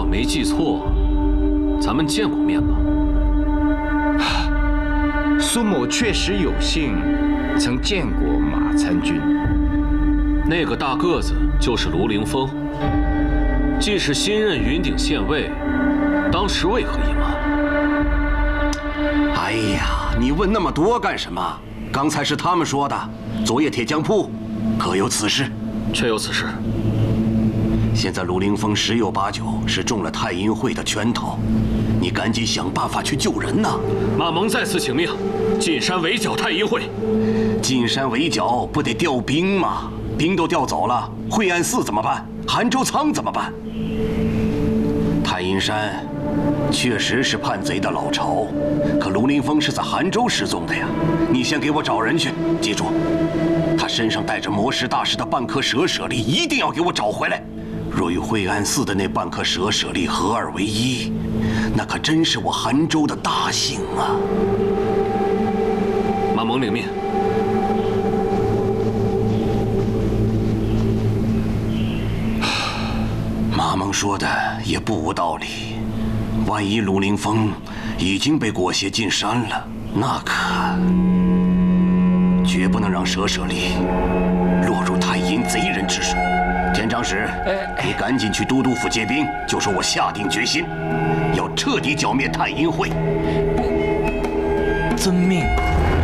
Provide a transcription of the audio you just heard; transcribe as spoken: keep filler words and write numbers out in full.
我没记错，咱们见过面吧？ 苏某确实有幸曾见过马参军。 那个大个子就是卢凌风，既是新任云顶县尉，当时为何隐瞒？ 哎呀，你问那么多干什么？刚才是他们说的，昨夜铁匠铺可有此事？ 确有此事。 现在卢凌风十有八九是中了太阴会的圈套，你赶紧想办法去救人呐！ 马蒙再次请命，进山围剿太阴会。 进山围剿不得调兵吗？兵都调走了，惠安寺怎么办？韩州仓怎么办？太阴山确实是叛贼的老巢，可卢凌风是在韩州失踪的呀。你先给我找人去，记住，他身上带着魔石大师的半颗蛇舍利，一定要给我找回来。若与惠安寺的那半颗蛇舍利合二为一，那可真是我韩州的大幸啊！ 马蒙领命。 马蒙说的也不无道理，万一卢凌风已经被裹挟进山了，那可绝不能让蛇舍利落入太阴贼人之手。田长史，你赶紧去都督府借兵，就说我下定决心，要彻底剿灭太阴会。 遵命。